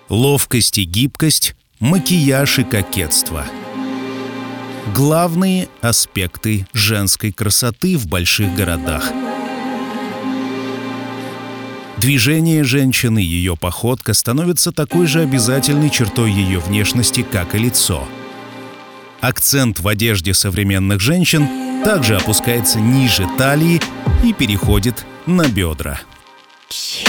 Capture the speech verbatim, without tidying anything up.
Ловкость и гибкость, макияж и кокетство. Главные аспекты женской красоты в больших городах. Движение женщины, ее походка становятся такой же обязательной чертой ее внешности, как и лицо. Акцент в одежде современных женщин также опускается ниже талии и переходит на бедра.